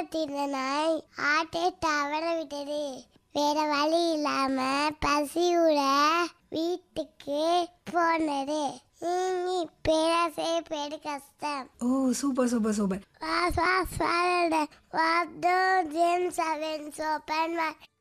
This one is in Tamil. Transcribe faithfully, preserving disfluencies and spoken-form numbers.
ஏமாத்தின நாய் ஆட்டை தவற விட்டது. வேற வழி இல்லாம பசியோட வீட்டுக்கு போனது. இனி பேராசை பேரு கஷ்டம். ஓ super super super. Fast, fast, fast. What do James Evans open my